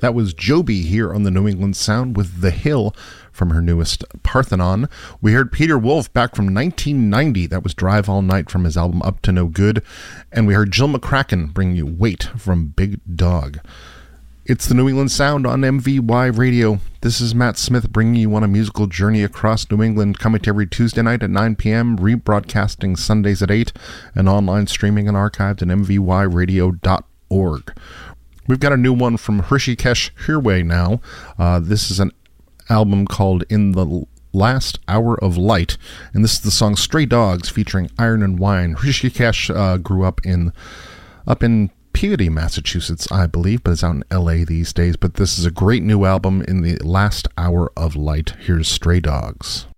That was Joby here on the New England Sound with The Hill from her newest Parthenon. We heard Peter Wolf back from 1990. That was Drive All Night from his album Up to No Good. And we heard Jill McCracken bring you Wait from Big Dog. It's the New England Sound on MVY Radio. This is Matt Smith bringing you on a musical journey across New England, coming to every Tuesday night at 9 p.m., rebroadcasting Sundays at 8, and online streaming and archived at mvyradio.org. We've got a new one from Hrishikesh Hirway now. This is an album called In the Last Hour of Light, and this is the song Stray Dogs featuring Iron and Wine. Hrishikesh grew up in Peabody, Massachusetts, I believe, but is out in LA these days. But this is a great new album, In the Last Hour of Light. Here's Stray Dogs.